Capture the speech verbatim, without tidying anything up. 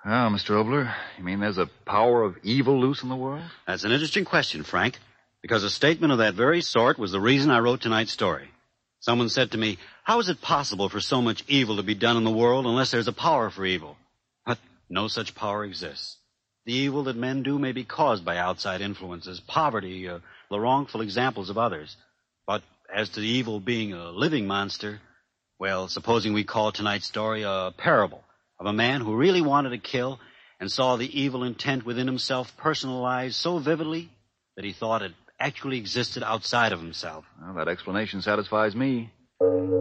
Now, Mister Obler, you mean there's a power of evil loose in the world? That's an interesting question, Frank, because a statement of that very sort was the reason I wrote tonight's story. Someone said to me, how is it possible for so much evil to be done in the world unless there's a power for evil? But no such power exists. The evil that men do may be caused by outside influences, poverty, uh, the wrongful examples of others. But as to the evil being a living monster, well, supposing we call tonight's story a parable of a man who really wanted to kill and saw the evil intent within himself personalized so vividly that he thought it actually existed outside of himself. Well, that explanation satisfies me.